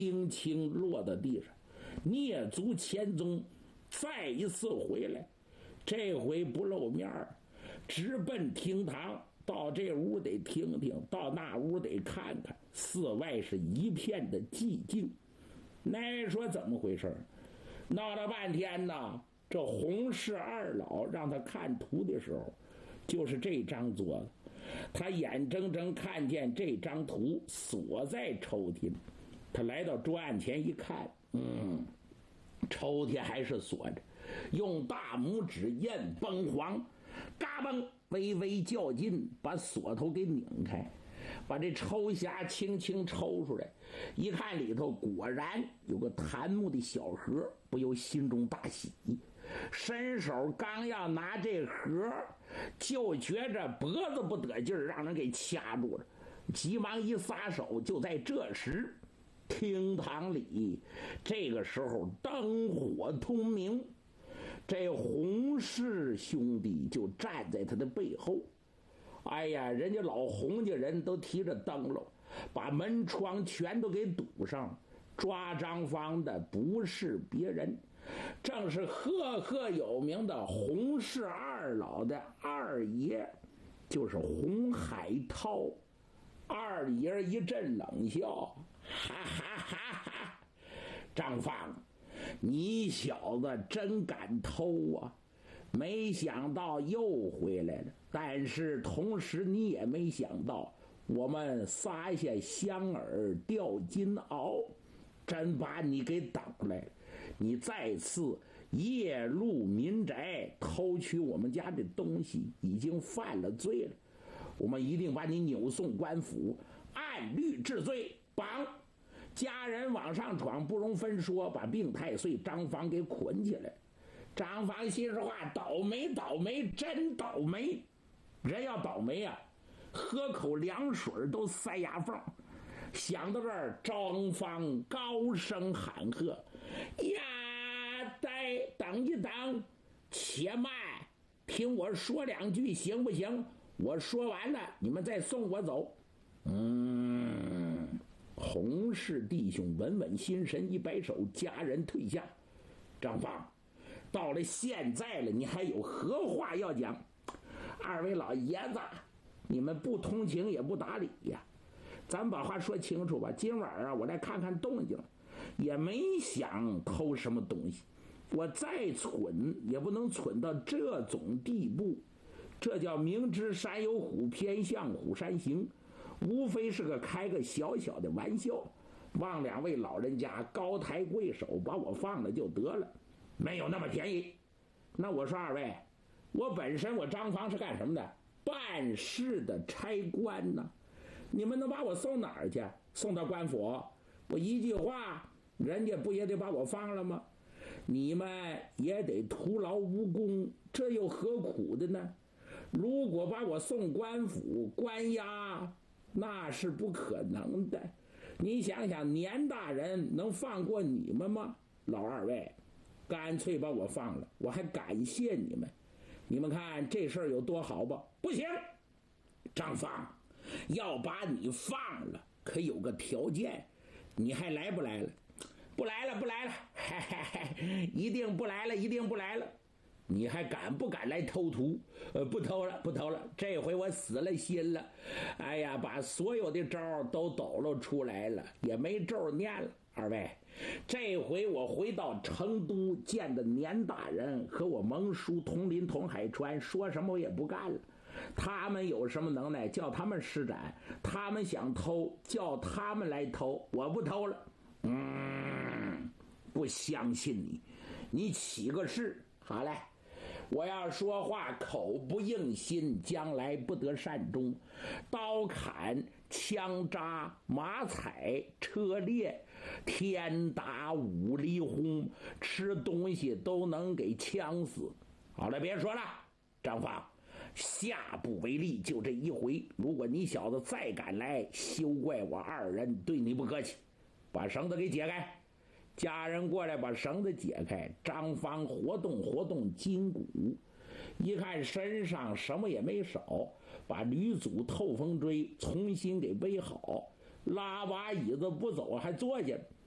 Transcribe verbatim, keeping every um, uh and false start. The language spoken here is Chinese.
轻轻落到地上，蹑足潜踪，再一次回来，这回不露面，直奔厅堂。到这屋得听听，到那屋得看看，寺外是一片的寂静。那人说怎么回事？闹了半天呢，这洪氏二老让他看图的时候，就是这张桌子，他眼睁睁看见这张图锁在抽屉里。他来到桌案前一看，嗯，抽屉还是锁着，用大拇指验崩黄，嘎嘣微微较劲，把锁头给拧开，把这抽匣轻轻抽出来，一看里头果然有个檀木的小盒，不由心中大喜，伸手刚要拿这盒，就觉着脖子不得劲儿，让人给掐住了，急忙一撒手。就在这时，厅堂里这个时候灯火通明，这洪氏兄弟就站在他的背后。哎呀，人家老洪家人都提着灯笼，把门窗全都给堵上。抓张方的不是别人，正是赫赫有名的洪氏二老的二爷，就是洪海涛。二爷一阵冷笑，哈哈哈哈！张方，你小子真敢偷啊！没想到又回来了，但是同时你也没想到，我们撒下香饵钓金鳌，真把你给等来了。你再次夜入民宅偷取我们家的东西，已经犯了罪了。我们一定把你扭送官府，按律治罪，绑。家人往上闯，不容分说，把病太岁张方给捆起来。张方心说话，倒霉倒霉，真倒霉。人要倒霉啊，喝口凉水都塞牙缝。想到这儿，张方高声喊喝：呀，待等一等，且慢，听我说两句行不行？我说完了，你们再送我走。嗯，洪氏弟兄稳稳心神，一摆手，家人退下。张方，到了现在了，你还有何话要讲？二位老爷子，你们不通情也不打理呀，咱把话说清楚吧。今晚啊，我来看看动静，也没想偷什么东西，我再蠢也不能蠢到这种地步。这叫明知山有虎，偏向虎山行，无非是个开个小小的玩笑，望两位老人家高抬贵手，把我放了就得了，没有那么便宜。那我说二位，我本身我张方是干什么的？办事的差官呢。你们能把我送哪儿去？送到官府？我一句话，人家不也得把我放了吗？你们也得徒劳无功，这又何苦的呢？如果把我送官府关押，那是不可能的。你想想，年大人能放过你们吗？老二位，干脆把我放了，我还感谢你们。你们看这事儿有多好吧？不行，张方，要把你放了，可有个条件，你还来不来了？不来了，不来了，嘿嘿嘿，一定不来了，一定不来了。你还敢不敢来偷图？呃，不偷了，不偷了，这回我死了心了。哎呀，把所有的招都抖露出来了，也没咒念了。二位，这回我回到成都见的年大人和我盟叔同林同海川，说什么我也不干了。他们有什么能耐，叫他们施展；他们想偷，叫他们来偷，我不偷了。嗯，不相信你，你起个誓。好嘞，我要说话口不应心，将来不得善终。刀砍、枪扎、马踩、车裂、天打五里轰，吃东西都能给呛死。好了，别说了，张方，下不为例，就这一回。如果你小子再敢来，休怪我二人对你不客气。把绳子给解开。家人过来把绳子解开，张方活动活动筋骨，一看身上什么也没少，把吕祖透风锥重新给背好，拉把椅子不走还坐下。